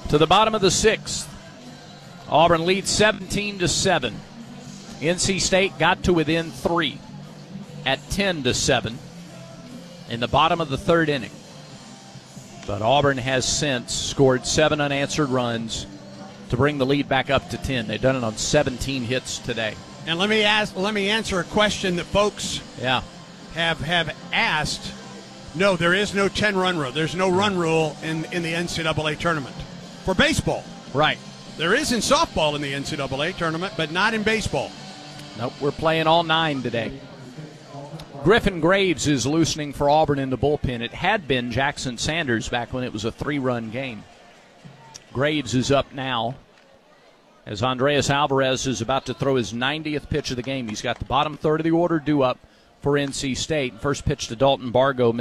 To the bottom of the sixth. Auburn leads 17-7. NC State got to within 3 at 10-7 in the bottom of the third inning. But Auburn has since scored 7 unanswered runs to bring the lead back up to 10. They've done it on 17 hits today. And let me answer a question that folks have asked. No, there is no 10-run rule. There's no run rule in the NCAA tournament for baseball. Right. There is in softball in the NCAA tournament, but not in baseball. Nope, we're playing all 9 today. Griffin Graves is loosening for Auburn in the bullpen. It had been Jackson Sanders back when it was a 3-run game. Graves is up now as Andreas Alvarez is about to throw his 90th pitch of the game. He's got the bottom third of the order due up for NC State. First pitch to Dalton Bargo.